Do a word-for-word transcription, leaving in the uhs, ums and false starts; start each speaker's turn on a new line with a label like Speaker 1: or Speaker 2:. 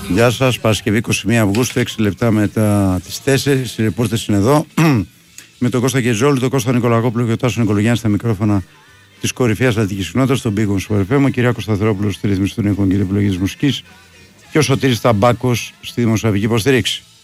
Speaker 1: Γεια σας, Παρασκευή είκοσι μία Αυγούστου, έξι λεπτά μετά τις τέσσερις. Οι ρεπόρτες είναι εδώ με τον Κώστα Κεζόλη, τον Κώστα Νικολακόπουλο και τον Τάσο Νικολογιάννη στα μικρόφωνα της κορυφαίας αθλητικής συχνότητας, τον Big Wings Sport εφ εμ, ο Κυριάκος Σταθερόπουλος στη ρύθμιση των ήχων και την επιλογή της μουσικής και ο Σωτήρης Ταμπάκος στη δημοσιογραφική υποστήριξη.